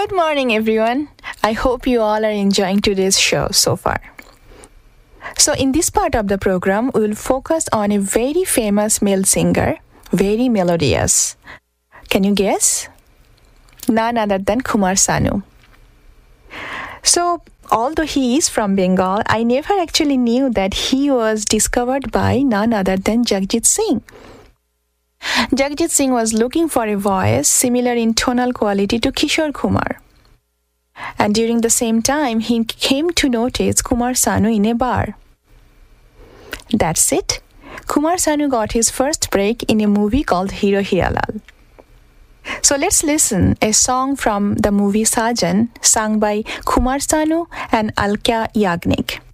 Good morning, everyone. I hope you all are enjoying today's show so far. So, in this part of the program, we will focus on a very famous male singer, very melodious. Can you guess? None other than Kumar Sanu. So, although he is from Bengal, I never actually knew that he was discovered by none other than Jagjit Singh. Jagjit Singh was looking for a voice similar in tonal quality to Kishore Kumar. And during the same time, he came to notice Kumar Sanu in a bar. That's it. Kumar Sanu got his first break in a movie called Hero Hiralal. So let's listen a song from the movie Sajan, sung by Kumar Sanu and Alka Yagnik.